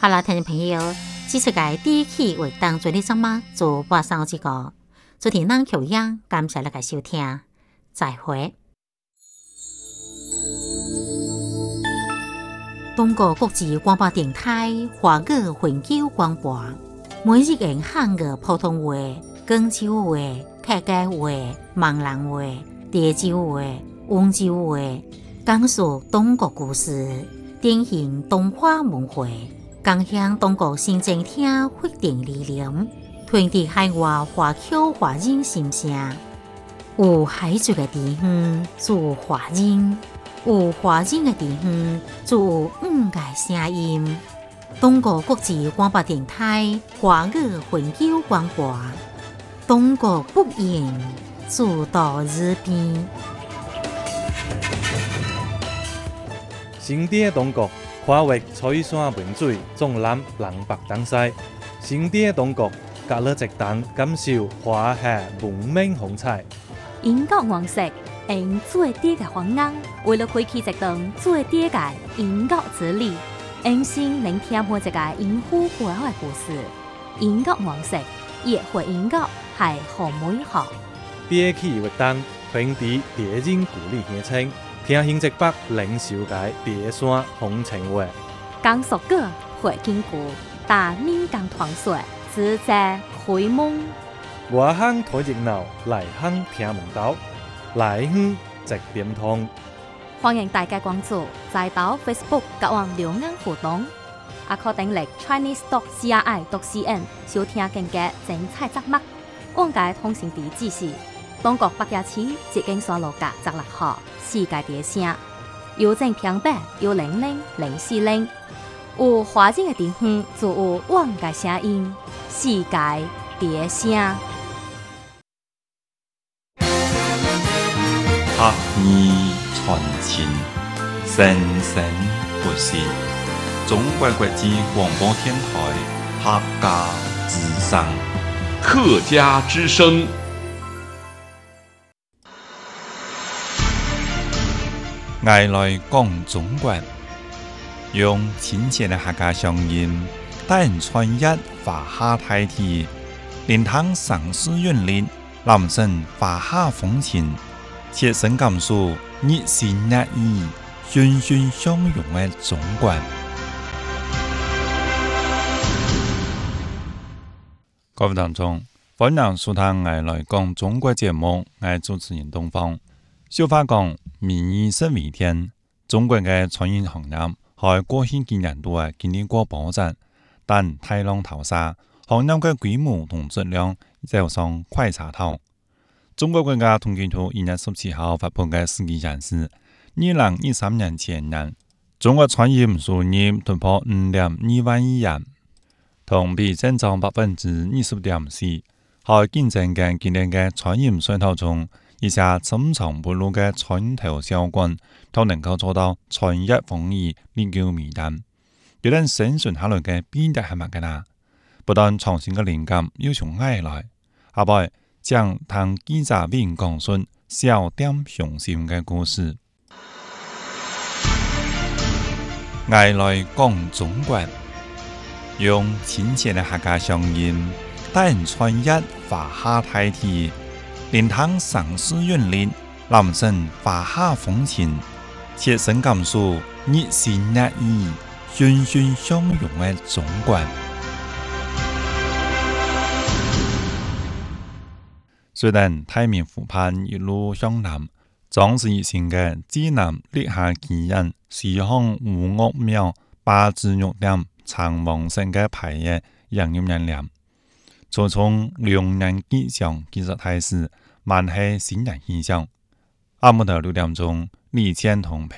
好了，听众朋友，这次嘅第一期为当做你怎么做播上这个，昨天咱口样，感谢大家收听，再会。中国国际广播电台华语环球广播，每日用汉语普通话、广州话、客家话、闽南话、潮州话、温州话，讲述中国故事，典型东华文化，共享中国新政厅发展理念，传递海外华侨华人心声。有海族的地方做华人，有华人的地方做五个声音。中国国际广播电台华语环球广播，中国不言，主到日边。 新典中国跨越彩山文水，纵览南北东西。新典中国隔了一档，感受华夏文明风采。 英国王室用最低嘅方案，为了开启一段最低嘅英国之旅，用心聆听每一个英虎背后嘅故事。英国王室也会英国系好美好。 第一期活动传递地人故里乡亲，听新浙北领袖嘅第山风情话。 讲述个会经过大闽港团水，自在开蒙。 外乡睇热闹，内乡听门道，内乡直点通。 欢迎大家关注在岛 Facebook 甲网留言互动，也可订阅 Chinese.CRI.CN 收听更加精彩节目。往界通讯地址是中国北野市捷径山路甲16号世界地声，邮政平板1000400。有华人的地方就有往界声音，世界地声。 客意传情，生生不息。中国国际广播电台客家之声， 客家之声。 爱来讲中国，用亲切的客家乡音，带人穿越华夏大地，连通城市韵律，南省华夏风情。切身感受热情热意、欣欣相融的中国。各位听众，欢迎收听我来讲中国节目，我主持人东方。小话讲，民以食为天，中国的餐饮行业在过去几年度经历过波折，但大浪淘沙，行业的规模同质量走上快车道。中国国家统计局1月17号发布的数据显示，2013年前年，中国餐饮收入突破5.2万亿元，同比增长20.4%。在竞争更激烈的餐饮水土中，一些深藏不露的传统小馆都能够做到传入风雨，历久弥新。要能生存下来的秘诀係乜嘅呢？不但創新嘅靈感要從外來，下擺將聽記者為您講述小店上線嘅故事。外來講中國，用親切嘅客家鄉音，帶人穿越華夏大地，連通城市韻律，南省華夏風情，切身感受熱情熱意、欣欣相融嘅中國。雖然太平湖畔一路向南，壯士性嘅濟南立下奇人，西漢吳岳廟八字肉店長旺盛嘅牌業營業人臉。從兩人吉祥其實開始，萬係新人現象。下午到6點鐘，李健同